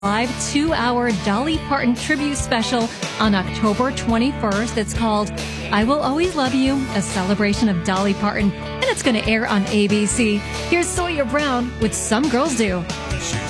live 2-hour Dolly Parton tribute special on October 21st. It's called I Will Always Love You, a celebration of Dolly Parton, and it's going to air on ABC. Here's Sawyer Brown with Some Girls Do. She's